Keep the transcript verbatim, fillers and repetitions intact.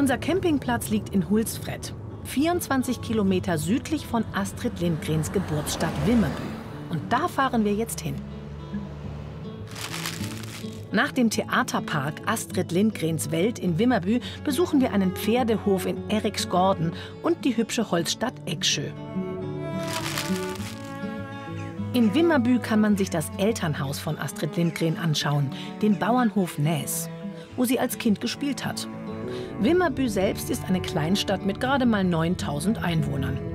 Unser Campingplatz liegt in Hultsfred, vierundzwanzig Kilometer südlich von Astrid Lindgrens Geburtsstadt Vimmerby. Und da fahren wir jetzt hin. Nach dem Theaterpark Astrid Lindgrens Welt in Vimmerby besuchen wir einen Pferdehof in Eriksgården und die hübsche Holzstadt Eksjö. In Vimmerby kann man sich das Elternhaus von Astrid Lindgren anschauen, den Bauernhof Näs, wo sie als Kind gespielt hat. Vimmerby selbst ist eine Kleinstadt mit gerade mal neuntausend Einwohnern.